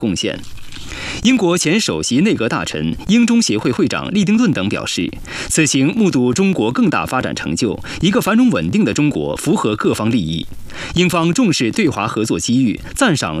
贡献。英国前首席内阁大臣、英中协会会长利丁顿等表示，此行目睹中国更大发展成就，一个繁荣稳定的中国符合各方利益。英方重视对华合作机遇，赞赏